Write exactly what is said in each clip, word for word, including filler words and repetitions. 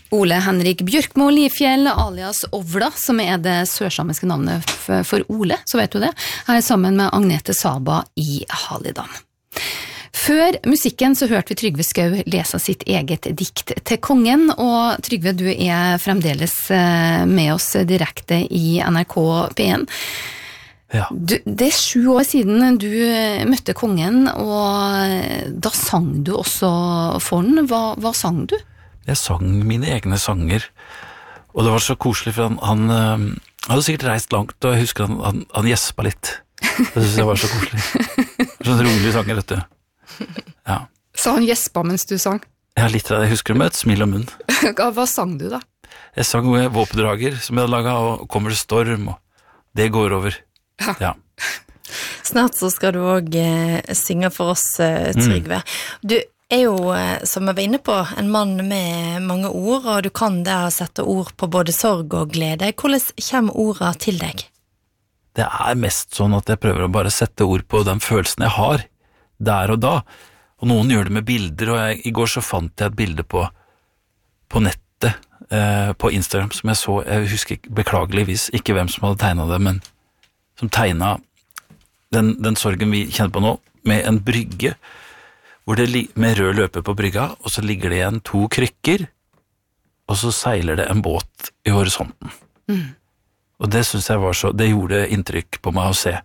Ole Henrik Bjørkmo Lifjell, alias Ovla, som er det sørsamiske navnet for Ole, så vet du det, her sammen med Agnete Saba i Hallidan. Før musikken så hørte vi Trygve Skau lese sitt eget dikt til kongen, og Trygve, du er fremdeles med oss direkte i N R K P en. Ja. Du, det er sju år siden du møtte kongen, og da sang du også for den. Hva, hva sang du? Jeg sang mine egne sanger, og det var så koselig, for han, han, han hadde sikkert reist langt, og jeg husker han, han, han gjespa litt. Det synes jeg var så koselig. Sånn rolig sanger, vet du. Ja. Så han gjespa mens du sang? Ja, litt av det. Jeg husker det med et smil om munnen. Hva sang du da? Jeg sang Våpendrager, som jeg hadde laget, og Kommer det storm, og det går over. Ja. Ja. Snart så skal du også eh, synge for oss, eh, Trygve. Mm. Du er jo, eh, som jeg var inne på, en mann med mange ord, og du kan der sette ord på både sorg og glede. Hvordan kommer ordene til deg? Det er mest sånn at jeg prøver å bare sette ord på den følelsen jeg har, der og da. Og noen gjør det med bilder, og jeg, i går så fant jeg et bilde på, på nettet, eh, på Instagram, som jeg så, jeg husker ikke, beklageligvis ikke hvem som hadde tegnet det, men som tegnet den, den sorgen vi kjenner på nå, med en brygge, hvor det med rød løper på brygga, og så ligger det igjen to krykker, og så seiler det en båt i horisonten. Mm. Og det synes jeg var så, det gjorde inntrykk på meg å se.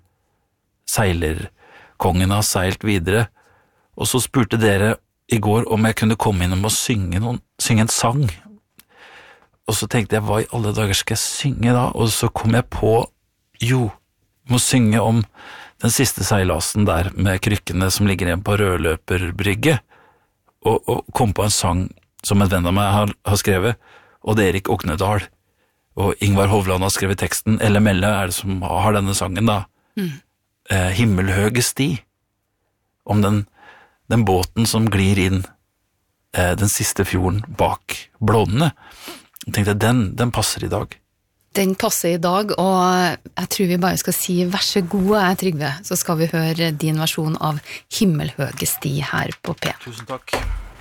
Seilerkongen har seilt videre, og så spurte dere i går om jeg kunne komme inn og synge, noen, synge en sang. Og så tenkte jeg, hva i alle dager skal jeg synge da? Og så kom jeg på, jo, må synge om den siste seilasen der med krykkene som ligger igjen på rødløperbrygge, og, og kom på en sang som en venn av meg har, har skrevet, og det er Erik Ognedal, og Ingvar Hovland har skrevet teksten. Elle Melle er det som har denne sangen da. Mm. Eh, Himmelhøge sti, om den, den båten som glir inn eh, den siste fjorden bak blånene. Jeg tenkte, den, den passer i dag. Den passer i dag, og jeg tror vi bare skal si vær så god, Trygve, så skal vi høre din versjon av Himmelhøge sti her på P. Tusen takk.